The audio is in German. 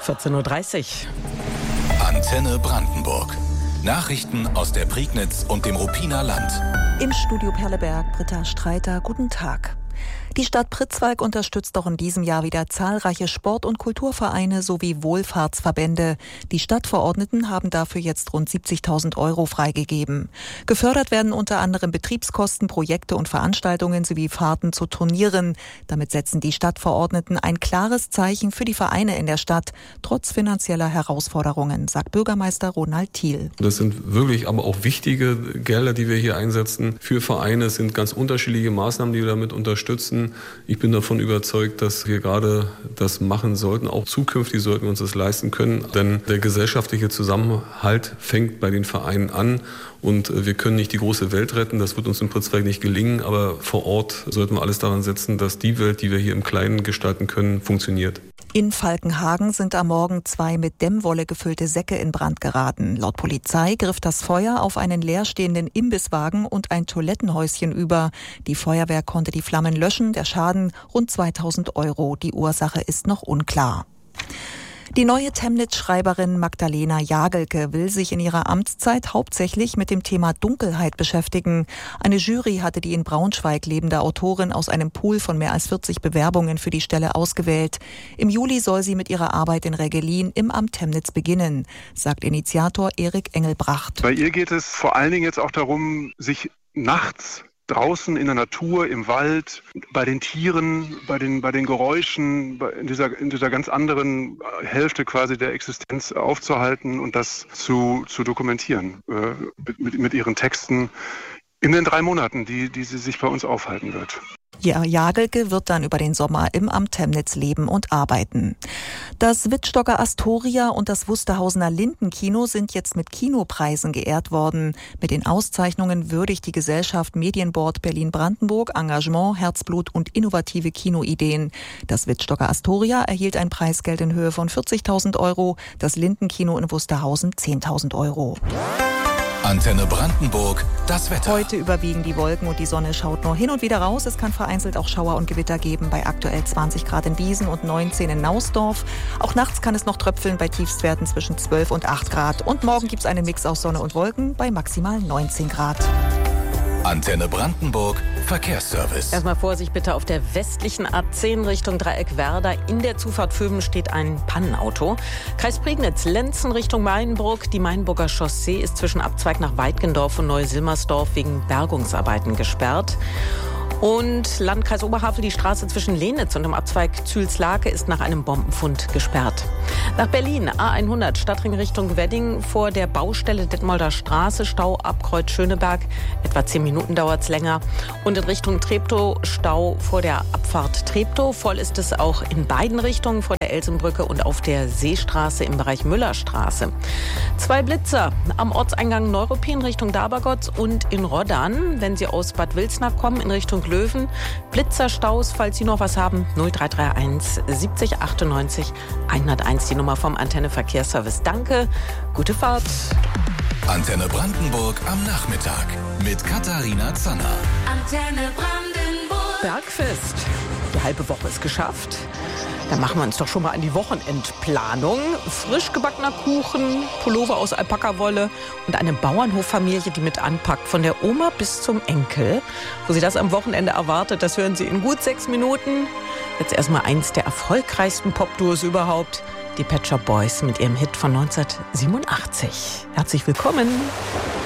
14.30 Uhr. Antenne Brandenburg. Nachrichten aus der Prignitz und dem Ruppiner Land. Im Studio Perleberg, Britta Streiter, guten Tag. Die Stadt Pritzwalk unterstützt auch in diesem Jahr wieder zahlreiche Sport- und Kulturvereine sowie Wohlfahrtsverbände. Die Stadtverordneten haben dafür jetzt rund 70.000 € freigegeben. Gefördert werden unter anderem Betriebskosten, Projekte und Veranstaltungen sowie Fahrten zu Turnieren. Damit setzen die Stadtverordneten ein klares Zeichen für die Vereine in der Stadt, trotz finanzieller Herausforderungen, sagt Bürgermeister Ronald Thiel. Das sind wirklich aber auch wichtige Gelder, die wir hier einsetzen für Vereine. Es sind ganz unterschiedliche Maßnahmen, die wir damit unterstützen. Ich bin davon überzeugt, dass wir gerade das machen sollten. Auch zukünftig sollten wir uns das leisten können. Denn der gesellschaftliche Zusammenhalt fängt bei den Vereinen an. Und wir können nicht die große Welt retten. Das wird uns in Pritzwalk nicht gelingen. Aber vor Ort sollten wir alles daran setzen, dass die Welt, die wir hier im Kleinen gestalten können, funktioniert. In Falkenhagen sind am Morgen 2 mit Dämmwolle gefüllte Säcke in Brand geraten. Laut Polizei griff das Feuer auf einen leerstehenden Imbisswagen und ein Toilettenhäuschen über. Die Feuerwehr konnte die Flammen löschen. Der Schaden rund 2.000 €. Die Ursache ist noch unklar. Die neue Temnitz-Schreiberin Magdalena Jagelke will sich in ihrer Amtszeit hauptsächlich mit dem Thema Dunkelheit beschäftigen. Eine Jury hatte die in Braunschweig lebende Autorin aus einem Pool von mehr als 40 Bewerbungen für die Stelle ausgewählt. Im Juli soll sie mit ihrer Arbeit in Reggelin im Amt Temnitz beginnen, sagt Initiator Erik Engelbracht. Bei ihr geht es vor allen Dingen jetzt auch darum, sich nachts draußen in der Natur, im Wald, bei den Tieren, bei den Geräuschen, in dieser ganz anderen Hälfte quasi der Existenz aufzuhalten und das zu dokumentieren mit ihren Texten in den 3 Monaten, die sie sich bei uns aufhalten wird. Ja, Jagelke wird dann über den Sommer im Amt Temnitz leben und arbeiten. Das Wittstocker Astoria und das Wusterhausener Lindenkino sind jetzt mit Kinopreisen geehrt worden. Mit den Auszeichnungen würdigt die Gesellschaft Medienboard Berlin-Brandenburg Engagement, Herzblut und innovative Kinoideen. Das Wittstocker Astoria erhielt ein Preisgeld in Höhe von 40.000 €, das Lindenkino in Wusterhausen 10.000 €. Antenne Brandenburg, das Wetter. Heute überwiegen die Wolken und die Sonne schaut nur hin und wieder raus. Es kann vereinzelt auch Schauer und Gewitter geben bei aktuell 20 Grad in Wiesen und 19 in Nausdorf. Auch nachts kann es noch tröpfeln bei Tiefstwerten zwischen 12 und 8 Grad. Und morgen gibt es einen Mix aus Sonne und Wolken bei maximal 19 Grad. Antenne Brandenburg, Verkehrsservice. Erstmal Vorsicht bitte auf der westlichen A10 Richtung Dreieck Werder. In der Zufahrt Vöben steht ein Pannenauto. Kreis Prignitz, Lenzen Richtung Mainburg. Die Mainburger Chaussee ist zwischen Abzweig nach Weitgendorf und Neusilmersdorf wegen Bergungsarbeiten gesperrt. Und Landkreis Oberhavel, die Straße zwischen Lenitz und dem Abzweig Zühlslake ist nach einem Bombenfund gesperrt. Nach Berlin, A100, Stadtring Richtung Wedding, vor der Baustelle Detmolder Straße, Stau ab Kreuz Schöneberg. Etwa 10 Minuten dauert es länger. Und in Richtung Treptow, Stau vor der Abfahrt Treptow. Voll ist es auch in beiden Richtungen, vor der Elsenbrücke und auf der Seestraße im Bereich Müllerstraße. 2 Blitzer am Ortseingang Neuruppin Richtung Dabergotz und in Roddan, wenn Sie aus Bad Wilsnack kommen, in Richtung Löwen. Blitzerstaus, falls Sie noch was haben, 0331 70 98 101, die Nummer vom Antenne Verkehrsservice. Danke, gute Fahrt. Antenne Brandenburg am Nachmittag mit Katharina Zanner. Antenne Brandenburg. Bergfest. Die halbe Woche ist geschafft. Dann machen wir uns doch schon mal an die Wochenendplanung. Frisch gebackener Kuchen, Pullover aus Alpakawolle und eine Bauernhoffamilie, die mit anpackt. Von der Oma bis zum Enkel. Wo sie das am Wochenende erwartet, das hören Sie in gut 6 Minuten. Jetzt erstmal eins der erfolgreichsten Popduos überhaupt. Die Pet Shop Boys mit ihrem Hit von 1987. Herzlich willkommen.